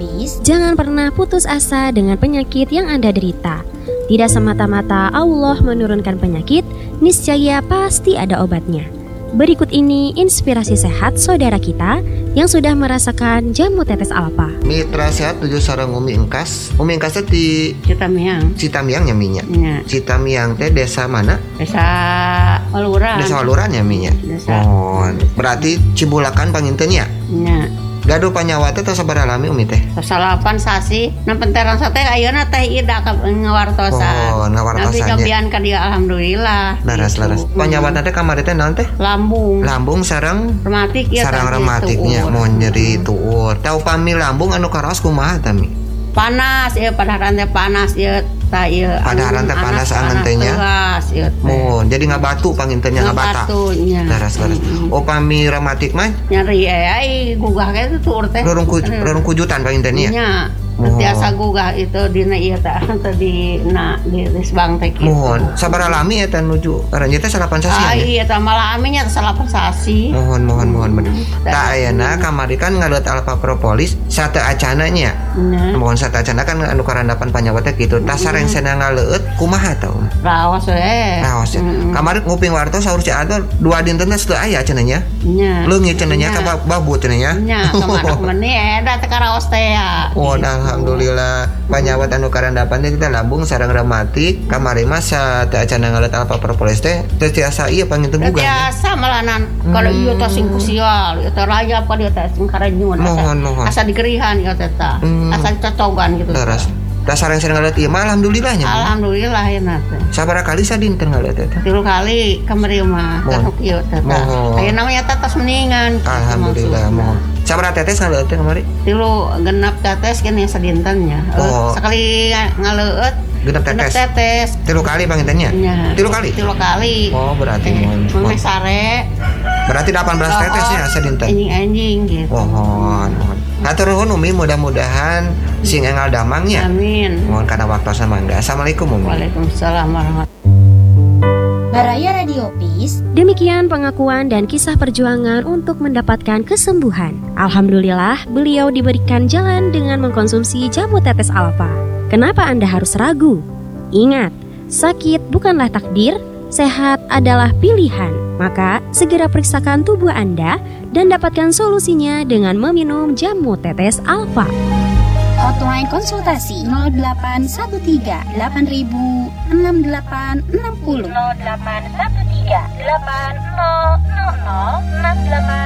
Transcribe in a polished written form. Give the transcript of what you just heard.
Peace, jangan pernah putus asa dengan penyakit yang Anda derita. Tidak semata-mata Allah menurunkan penyakit, niscaya pasti ada obatnya. Berikut ini inspirasi sehat saudara kita yang sudah merasakan jamu tetes alfa. Mitra sehat tujuh sareng Umi Engkas. Umi Engkas di Citamiang nyaminya. Ya. Citamiang teh desa mana? Desa Waluran. Desa Waluran nyaminya. Oh, berarti Cibulakan pangintennya. Ya. Gaduh panyawa teh tos sabaraha lami Umi teh? Salapan sasi, nampenteran sate ayeuna teh ida ka ngawartosan. Oh, ngawartosan. Tapi nyobian ka dia alhamdulillah. Laras. Panyawa teh kamari teh naon teh? Lambung sareng rematik ya. Sareng rematiknya mau nyeri tuur. Tau pami lambung anu karaos kumaha tami? Panas ya, padaharan teh panas ya. Padaharan teh panas angeun teh nya. Mun jadi ngabatu pangintennya ngabata. Laras. Oh pami rematik mah nyeri ai gugah ge tuur teh. Rorong kujutan pangintennya. Nya. Biasa gugah itu dina ieu teh di Risbang teh kitu. Mohon sabaraha lami eta nuju aranjeun teh salapan sasi. Iya teh malami nya salapan sasi. Mohon bener. Tah ayeuna kamari kan ngaleut alfa propolis sate acana nya. Mohon sate acana kan anu karandapan panyawa teh kitu. Tah sareng cenah ngaleut kumaha tah? Raos we. Raos. Kamari nguping wartos saur si Ador 2 dinten teh teu aya cenah nya. Nya. Leungit cenah nya ka babu cenah nya. Nya kemana meuni eta teh karaos teh ya. Oh alhamdulillah panyawat anu karandapan teh kita lambung sareng rematik kamari mah sate acana ngaleut alfa propolis teh teu tiasa ieu panginten gugah. Tiasa malanan kalau ieu teh sing kusial ieu teh rayap ka dieu teh sing karenyun. Mohon. Asa digerihan ieu teh tah. Asa cocogan gitu. Terus tah sareng ngaleut ieu mah alhamdulillah nya. Alhamdulillah ya teh. Sabaraha kali sadinten ngaleut teh? 3 kali kamari mah teh ieu teh. Ayeuna mah nya tos mendingan. Alhamdulillah mohon. Sabaraha tetes ngaleut teh kamari? 3 genep tetes gini sadintennya. Sekali ngaleut genep tetes. 3 kali pangintennya? 3 kali? 3 kali. Oh berarti mohon sare. Berarti 18 tetesnya sadinten. Anjing gitu. Mohon. Hatur nuhun Umi, mudah-mudahan sing engal damangnya. Amin. Mohon kana waktosna mangga. Assalamualaikum Umi. Waalaikumsalam warahmatullahi. Baraya Radio Peace. Demikian pengakuan dan kisah perjuangan untuk mendapatkan kesembuhan. Alhamdulillah, beliau diberikan jalan dengan mengkonsumsi jamu tetes alfa. Kenapa Anda harus ragu? Ingat, sakit bukanlah takdir, sehat adalah pilihan. Maka, segera periksakan tubuh Anda dan dapatkan solusinya dengan meminum jamu tetes alfa. Hotline konsultasi 0813 8000 6860 0813 8000 68